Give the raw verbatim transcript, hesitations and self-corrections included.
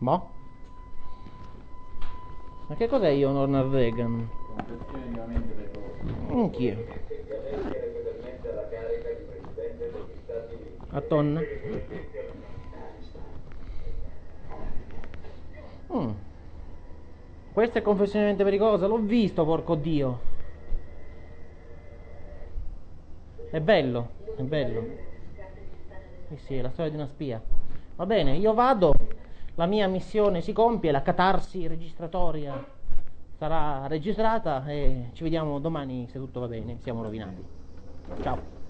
Boh. Ma che cos'è io Ronald Reagan? Confessione di una mente pericolosa. Anch'io. A tonna. Mm. Questa è confessione di mente pericolosa, l'ho visto, porco dio. È bello, è bello. Eh sì, è la storia di una spia. Va bene, io vado, la mia missione si compie, la catarsi registratoria sarà registrata e ci vediamo domani se tutto va bene, siamo rovinati. Ciao.